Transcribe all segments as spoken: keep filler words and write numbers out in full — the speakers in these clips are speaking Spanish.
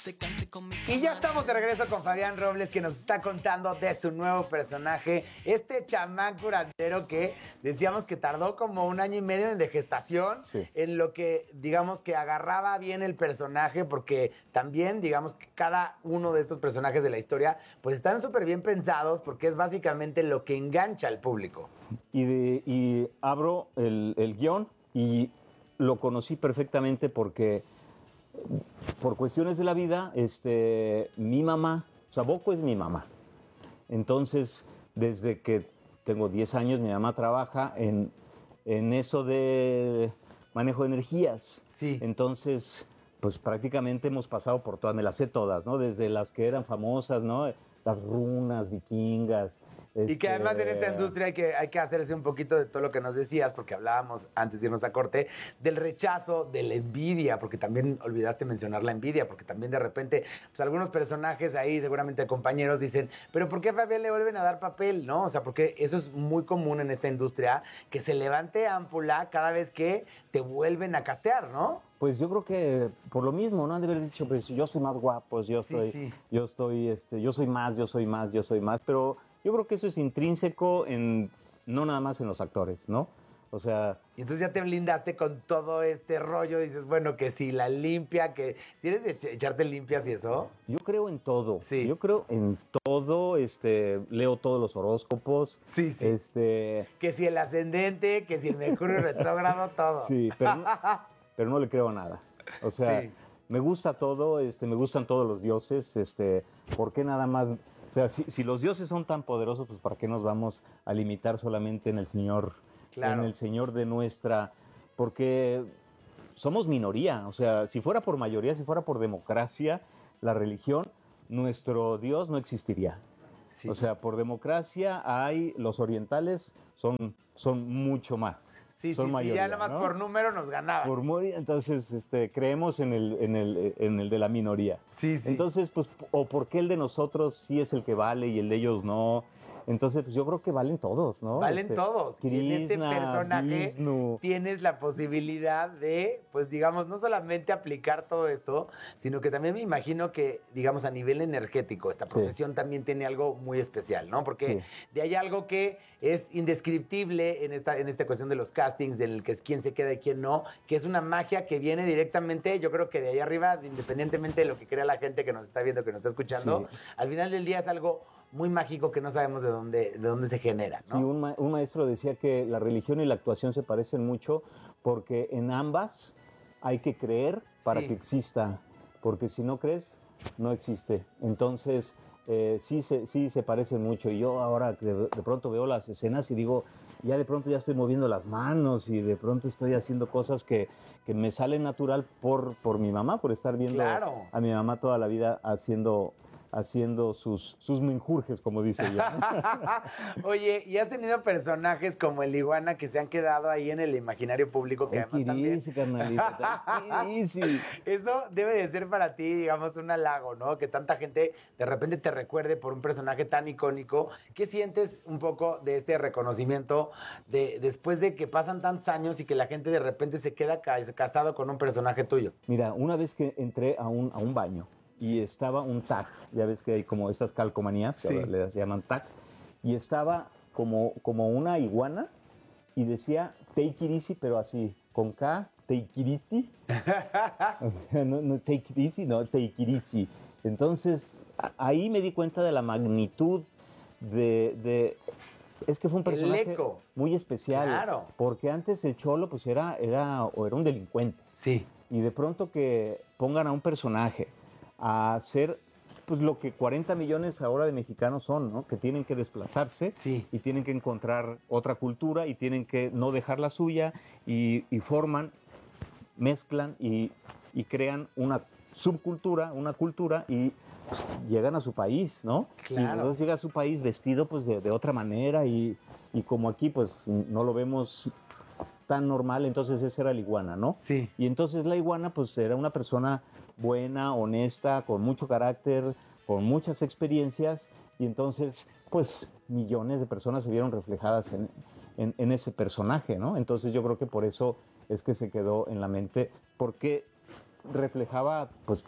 Y ya estamos de regreso con Fabián Robles, que nos está contando de su nuevo personaje, este chamán curandero que decíamos que tardó como un año y medio de gestación, sí, en lo que, digamos, que agarraba bien el personaje, porque también, digamos, que cada uno de estos personajes de la historia, pues están súper bien pensados, porque es básicamente lo que engancha al público. Y, de, y abro el, el guión y lo conocí perfectamente porque por cuestiones de la vida, este, mi mamá, o sea, Boco es mi mamá. Entonces, desde que tengo diez años, mi mamá trabaja en, en eso de manejo de energías. Sí. Entonces, pues prácticamente hemos pasado por todas, me las sé todas, ¿no? Desde las que eran famosas, ¿no? Las runas vikingas. Y que además en esta industria hay que, hay que hacerse un poquito de todo lo que nos decías, porque hablábamos antes de irnos a corte, del rechazo, de la envidia, porque también olvidaste mencionar la envidia, porque también de repente, pues algunos personajes ahí, seguramente compañeros, dicen, pero ¿por qué a Fabián le vuelven a dar papel? ¿No? O sea, porque eso es muy común en esta industria, que se levante ámpula cada vez que te vuelven a castear, ¿no? Pues yo creo que por lo mismo, ¿no? Han de haber dicho, pues yo soy más guapo, yo sí, soy, sí. yo estoy, este, yo soy más, yo soy más, yo soy más, pero yo creo que eso es intrínseco en, no nada más en los actores, ¿no? O sea... Y entonces ya te blindaste con todo este rollo, dices, bueno, que si la limpia, que si eres de echarte limpias y eso. Yo creo en todo, sí. Yo creo en todo, este, leo todos los horóscopos. Sí, sí. Este... Que si el ascendente, que si el Mercurio retrógrado, todo. Sí, pero no, pero no le creo a nada. O sea, sí, me gusta todo, este, me gustan todos los dioses, este, ¿por qué nada más? O sea, si, si los dioses son tan poderosos, pues ¿para qué nos vamos a limitar solamente en el Señor, claro, en el Señor de nuestra? Porque somos minoría, o sea, si fuera por mayoría, si fuera por democracia, la religión, nuestro Dios no existiría. Sí. O sea, por democracia hay, los orientales son, son mucho más. Sí, son sí, mayoría, sí, ya nada más, ¿no? Por número nos ganaba. Por morir, entonces este, creemos en el, en, el, en el de la minoría. Sí, sí. Entonces, pues, o por qué el de nosotros sí es el que vale y el de ellos no. Entonces, pues yo creo que valen todos, ¿no? Valen este, todos. Krishna, y en este personaje Vishnu. Tienes la posibilidad de, pues digamos, no solamente aplicar todo esto, sino que también me imagino que, digamos, a nivel energético, esta profesión sí. también tiene algo muy especial, ¿no? Porque sí. de ahí algo que es indescriptible en esta, en esta cuestión de los castings, en el que es quién se queda y quién no, que es una magia que viene directamente, yo creo que de ahí arriba, independientemente de lo que crea la gente que nos está viendo, que nos está escuchando, sí. al final del día es algo muy mágico que no sabemos de dónde, de dónde se genera, ¿no? Sí, un, ma un maestro decía que la religión y la actuación se parecen mucho porque en ambas hay que creer para sí. que exista, porque si no crees, no existe. Entonces, eh, sí, se, sí se parecen mucho. Y yo ahora de, de pronto veo las escenas y digo, ya de pronto ya estoy moviendo las manos y de pronto estoy haciendo cosas que, que me salen natural por, por mi mamá, por estar viendo claro. a mi mamá toda la vida haciendo... haciendo sus, sus menjurjes, como dice ella. Oye, ¿y has tenido personajes como el Iguana que se han quedado ahí en el imaginario público? Que además también... carnalita, Eso debe de ser para ti, digamos, un halago, ¿no? Que tanta gente de repente te recuerde por un personaje tan icónico. ¿Qué sientes un poco de este reconocimiento de después de que pasan tantos años y que la gente de repente se queda casado con un personaje tuyo? Mira, una vez que entré a un, a un baño, y estaba un tag, ya ves que hay como estas calcomanías, que sí. ahora le llaman tag, y estaba como, como una iguana y decía take it easy, pero así, con K, take it easy. O sea, no, no take it easy, no, take it easy. Entonces, a, ahí me di cuenta de la magnitud de... de es que fue un personaje muy especial, claro. porque antes el Cholo pues era, era, o era un delincuente. Sí. Y de pronto que pongan a un personaje a hacer pues lo que cuarenta millones ahora de mexicanos son, ¿no? Que tienen que desplazarse sí. y tienen que encontrar otra cultura y tienen que no dejar la suya y, y forman, mezclan y, y crean una subcultura, una cultura y pues, llegan a su país, ¿no? Claro. Y entonces llega a su país vestido pues de, de otra manera y, y como aquí pues no lo vemos tan normal, entonces esa era la iguana, ¿no? Sí. Y entonces la iguana pues era una persona buena, honesta, con mucho carácter, con muchas experiencias y entonces pues millones de personas se vieron reflejadas en, en, en ese personaje, ¿no? Entonces yo creo que por eso es que se quedó en la mente, porque reflejaba pues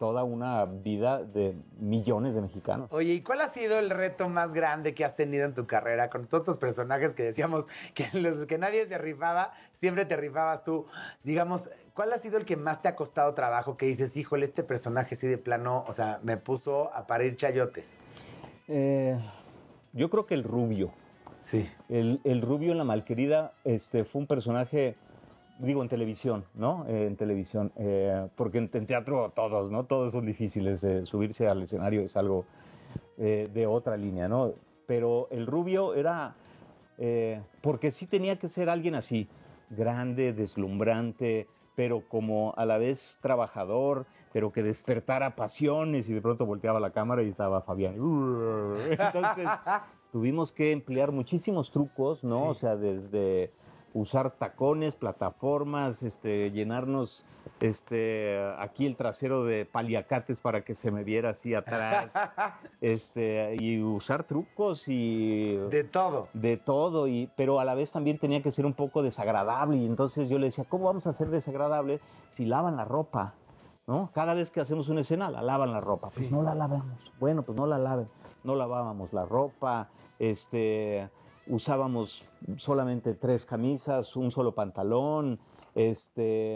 toda una vida de millones de mexicanos. Oye, ¿y cuál ha sido el reto más grande que has tenido en tu carrera con todos estos personajes que decíamos que los que nadie se rifaba, siempre te rifabas tú? Digamos, ¿cuál ha sido el que más te ha costado trabajo que dices, híjole, este personaje sí de plano, o sea, me puso a parir chayotes? Eh, yo creo que el Rubio. Sí. El, el Rubio en La Malquerida este, fue un personaje, digo, en televisión, ¿no? Eh, en televisión. Eh, porque en, en teatro todos, ¿no? Todos son difíciles. Eh, subirse al escenario es algo eh, de otra línea, ¿no? Pero el Rubio era... Eh, porque sí tenía que ser alguien así, grande, deslumbrante, pero como a la vez trabajador, pero que despertara pasiones, y de pronto volteaba la cámara y estaba Fabián. Entonces tuvimos que emplear muchísimos trucos, ¿no? Sí. O sea, desde usar tacones, plataformas, este, llenarnos este, aquí el trasero de paliacates para que se me viera así atrás, este, y usar trucos y... De todo. De todo, y, pero a la vez también tenía que ser un poco desagradable, y entonces yo le decía, ¿cómo vamos a hacer desagradable si lavan la ropa? ¿No? Cada vez que hacemos una escena, la lavan la ropa. Sí. Pues no la lavamos. Bueno, pues no la laven. No lavábamos la ropa, este... usábamos solamente tres camisas, un solo pantalón, este,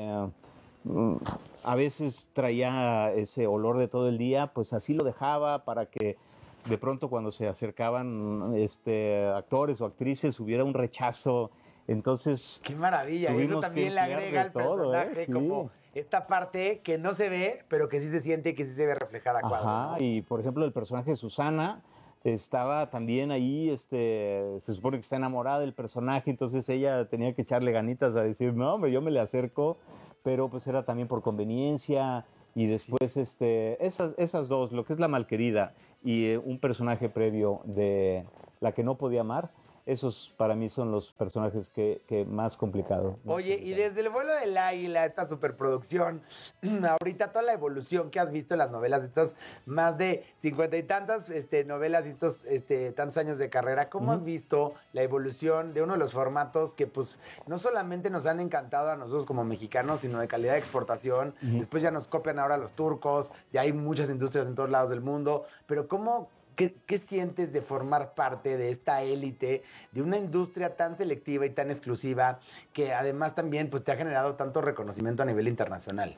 a veces traía ese olor de todo el día, pues así lo dejaba para que de pronto cuando se acercaban este, actores o actrices hubiera un rechazo. Entonces, qué maravilla, eso también le agrega al personaje, ¿eh? Como sí. Esta parte que no se ve, pero que sí se siente y que sí se ve reflejada a cuadro. Ajá, ¿no? Y por ejemplo el personaje de Susana estaba también ahí, este, se supone que está enamorada del personaje, entonces ella tenía que echarle ganitas a decir, no, hombre, yo me le acerco, pero pues era también por conveniencia, y después, sí. este, esas, esas dos, lo que es La Malquerida y eh, un personaje previo de La que no podía amar, esos para mí son los personajes que, que más complicado. Más Oye, complicado. Y desde El vuelo del águila, esta superproducción, ahorita toda la evolución que has visto en las novelas, estas más de cincuenta y tantas este, novelas y estos este, tantos años de carrera, ¿cómo uh-huh. has visto la evolución de uno de los formatos que pues no solamente nos han encantado a nosotros como mexicanos, sino de calidad de exportación? Uh-huh. Después ya nos copian ahora los turcos, ya hay muchas industrias en todos lados del mundo, pero ¿cómo... ¿Qué, ¿Qué sientes de formar parte de esta élite, de una industria tan selectiva y tan exclusiva, que además también pues, te ha generado tanto reconocimiento a nivel internacional?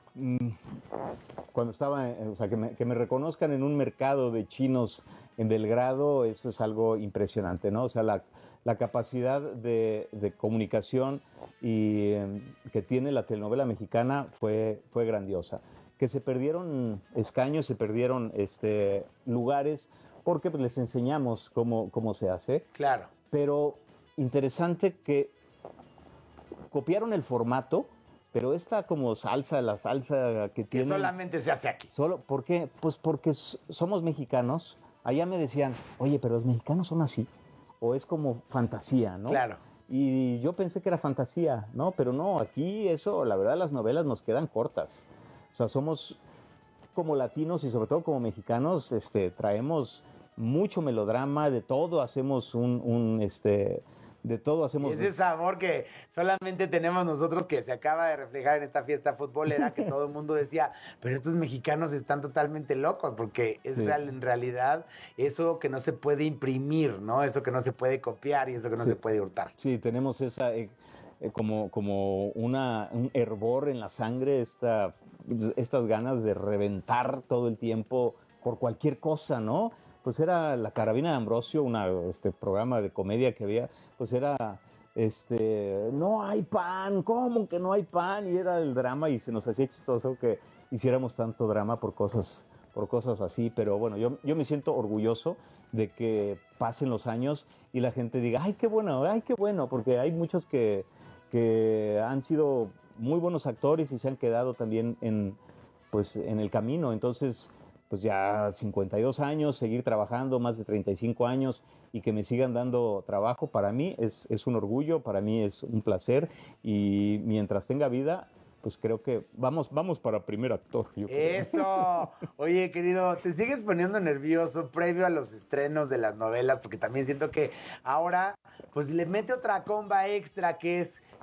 Cuando estaba, o sea, que me, que me reconozcan en un mercado de chinos en Belgrado, eso es algo impresionante, ¿no? O sea, la, la capacidad de, de comunicación y, eh, que tiene la telenovela mexicana fue, fue grandiosa. Que se perdieron escaños, se perdieron este, lugares, porque pues, les enseñamos cómo, cómo se hace. Claro. Pero interesante que copiaron el formato, pero esta como salsa, la salsa que tiene... Que solamente se hace aquí. Solo, ¿por qué? Pues porque somos mexicanos. Allá me decían, oye, pero los mexicanos son así. O es como fantasía, ¿no? Claro. Y yo pensé que era fantasía, ¿no? Pero no, aquí eso, la verdad, las novelas nos quedan cortas. O sea, somos como latinos y sobre todo como mexicanos, este, traemos mucho melodrama, de todo hacemos un, un este, de todo hacemos... Y ese sabor que solamente tenemos nosotros, que se acaba de reflejar en esta fiesta futbolera, que todo el mundo decía, pero estos mexicanos están totalmente locos, porque es sí. real, en realidad eso que no se puede imprimir, ¿no? Eso que no se puede copiar y eso que no sí. se puede hurtar. Sí, tenemos esa... Eh, Eh, como, como una, un hervor en la sangre, esta, estas ganas de reventar todo el tiempo por cualquier cosa, ¿no? Pues era La Carabina de Ambrosio, una, este programa de comedia que había, pues era, este, no hay pan, ¿cómo que no hay pan? Y era el drama y se nos hacía chistoso que hiciéramos tanto drama por cosas, por cosas así, pero bueno, yo, yo me siento orgulloso de que pasen los años y la gente diga, ay, qué bueno, ay, qué bueno, porque hay muchos que que han sido muy buenos actores y se han quedado también en, pues, en el camino. Entonces, pues ya cincuenta y dos años, seguir trabajando, más de treinta y cinco años, y que me sigan dando trabajo, para mí es, es un orgullo, para mí es un placer, y mientras tenga vida, pues creo que vamos, vamos para primer actor. Yo creo. ¡Eso! Oye, querido, ¿te sigues poniendo nervioso previo a los estrenos de las novelas? Porque también siento que ahora, pues le mete otra comba extra, que es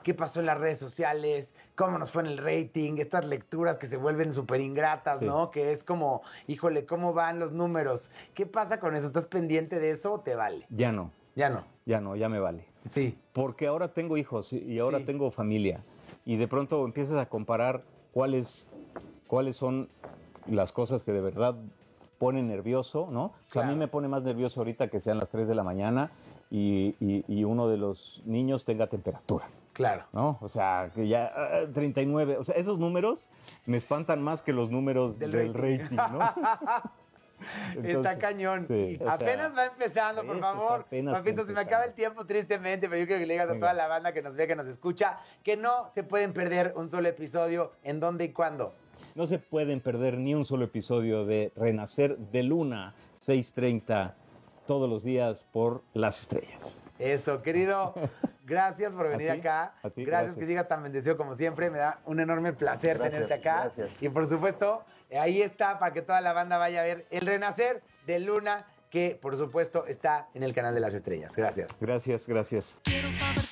qué pasó en las redes sociales, cómo nos fue en el rating, estas lecturas que se vuelven súper ingratas, sí. ¿no? Que es como, híjole, ¿cómo van los números? ¿Qué pasa con eso? ¿Estás pendiente de eso o te vale? Ya no. Ya no. Ya no, ya me vale. Sí. Porque ahora tengo hijos y ahora sí. tengo familia. Y de pronto empiezas a comparar cuáles, cuáles son las cosas que de verdad ponen nervioso, ¿no? O sea, claro. A mí me pone más nervioso ahorita que sean las tres de la mañana y, y, y uno de los niños tenga temperatura. Claro. ¿No? O sea, que ya uh, treinta y nueve, o sea, esos números me espantan más que los números del, del rating. rating, ¿no? Entonces, está cañón. Sí, apenas sea, va empezando, por favor. Papito, se me acaba el tiempo tristemente, pero yo quiero que le digas a toda la banda que nos ve, que nos escucha, que no se pueden perder un solo episodio. ¿En dónde y cuándo? No se pueden perder ni un solo episodio de Renacer de Luna, seis treinta, todos los días por Las Estrellas. Eso, querido. Gracias por venir ¿A ti? acá. ¿A ti? Gracias, Gracias que sigas tan bendecido como siempre. Me da un enorme placer gracias, tenerte acá. Gracias. Y por supuesto, ahí está para que toda la banda vaya a ver El Renacer de Luna, que por supuesto está en el canal de Las Estrellas. Gracias. Gracias, gracias. Quiero saber